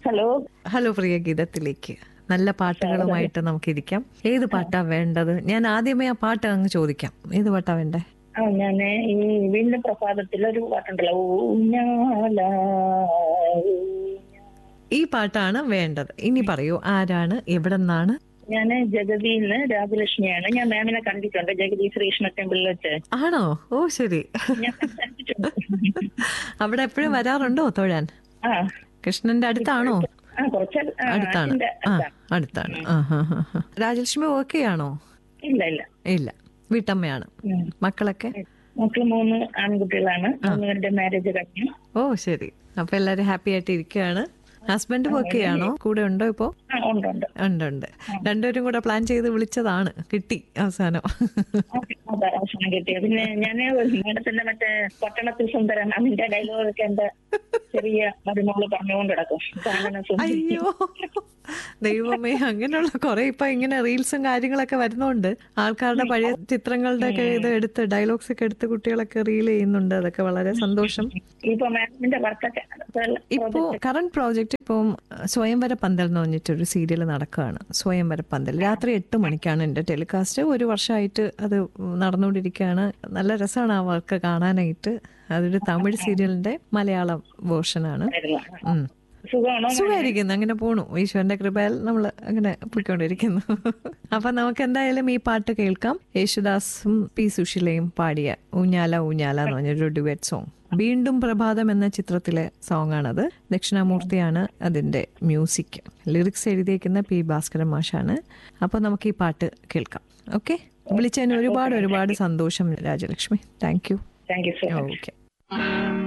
Hello. Hello പ്രിയ ഗീതത്തിലേക്ക് നല്ല പാട്ടുകളുമായിട്ട് നമുക്കിരിക്കാം. ഏത് പാട്ടാ വേണ്ടത്? ഞാൻ ആദ്യമേ ആ പാട്ട് അങ്ങ് ചോദിക്കാം. ഏത് പാട്ടാ വേണ്ടേ? ഞാന് ഈ വീണ്ടും പ്രഭാതത്തിലൊരു പാട്ടുണ്ടല്ലോ, ഊഞ്ഞാല. ഈ പാട്ടാണ് വേണ്ടത്. ഇനി പറയൂ, ആരാണ്, എവിടെ നിന്നാണ്? ഞാന് ജഗതിന്ന് രാജലക്ഷ്മിയാണ്. ഞാൻ മാമിനെ കണ്ടിട്ടുണ്ട് ജഗതി ശ്രീകൃഷ്ണ ടെമ്പിളിൽ വെച്ച്. ആണോ? ഓ ശരി. ഞാൻ സംസാരിച്ചിട്ടുണ്ട്. അവിടെ എപ്പോഴും വരാറുണ്ടോ തൊഴാൻ? ആ കൃഷ്ണന്റെ അടുത്താണോ? കുറച്ച് അടുത്താണ്. അച്ഛന്റെ ആ അടുത്താണ്. അടുത്താണ്. ആ. രാജലക്ഷ്മി ഓക്കെ ആണോ? ഇല്ല ഇല്ല. ഇല്ല, വീട്ടമ്മയാണ്. മക്കളൊക്കെ? മക്കള് 3 ആൺകുട്ടികളാണ്. 3 പേരുടെ മാരേജ് കഴിഞ്ഞു. ഓ ശരി. അപ്പൊ എല്ലാരും ഹാപ്പി ആയിട്ട് ഇരിക്കുകയാണ്. Husband work ചെയ്യാണോ? കൂടെ ഉണ്ടോ ഇപ്പോ? ഉണ്ട് ഉണ്ട്. ഉണ്ട്. രണ്ടുപേരും കൂടെ പ്ലാൻ ചെയ്ത് വിളിച്ചതാണ്, കിട്ടി അവസാനം. അതെ, അവസാനം കിട്ടിയത്. പിന്നെ ഞാന് മേഡത്തിന്റെ മറ്റേ പട്ടണത്തിൽ സുന്ദരൻ അതിന്റെ ഡയലോഗൊക്കെ എന്റെ ചെറിയ മരുമോള് പറഞ്ഞുകൊണ്ട് കിടക്കും. കാണുന്ന സുന്ദരി. അയ്യോ ദൈവമേ, അങ്ങനെയുള്ള കുറെ ഇപ്പൊ ഇങ്ങനെ റീൽസും കാര്യങ്ങളൊക്കെ വരുന്നോണ്ട് ആൾക്കാരുടെ പഴയ ചിത്രങ്ങളുടെ ഒക്കെ ഇത് എടുത്ത് ഡയലോഗ്സ് ഒക്കെ എടുത്ത് കുട്ടികളൊക്കെ റീൽ ചെയ്യുന്നുണ്ട്. അതൊക്കെ വളരെ സന്തോഷം. ഇപ്പൊ മാഡത്തിന്റെ വർക്കൊക്കെ ഇപ്പോ കറന്റ് പ്രോജക്റ്റ് ഇപ്പം സ്വയംവര പന്തൽ എന്ന് പറഞ്ഞിട്ടൊരു സീരിയൽ നടക്കുകയാണ്. സ്വയംവര പന്തൽ രാത്രി 8 മണിക്കാണ് എന്റെ ടെലികാസ്റ്റ്. 1 വർഷമായിട്ട് അത് നടന്നുകൊണ്ടിരിക്കുകയാണ്. നല്ല രസമാണ് ആ വർക്ക് കാണാനായിട്ട്. അതൊരു തമിഴ് സീരിയലിന്റെ മലയാളം വേർഷനാണ്. സുഖമായിരിക്കുന്നു, അങ്ങനെ പോണു. ഈശ്വരന്റെ കൃപയാൽ നമ്മൾ അങ്ങനെ പോയിക്കൊണ്ടിരിക്കുന്നു. അപ്പൊ നമുക്ക് എന്തായാലും ഈ പാട്ട് കേൾക്കാം. യേശുദാസും പി സുശീലയും പാടിയ ഊഞ്ഞാല ഊഞ്ഞാല എന്ന് പറഞ്ഞൊരു ഡുവറ്റ് സോങ്. വീണ്ടും പ്രഭാതം എന്ന ചിത്രത്തിലെ സോങ് ആണത്. ദക്ഷിണാമൂർത്തിയാണ് അതിന്റെ മ്യൂസിക്. ലിറിക്സ് എഴുതിയേക്കുന്ന പി ഭാസ്കരൻ മാഷാണ്. അപ്പൊ നമുക്ക് ഈ പാട്ട് കേൾക്കാം. ഓക്കെ, വിളിച്ചതിന് ഒരുപാട് സന്തോഷം Rajalakshmi. Thank you. So much. Okay.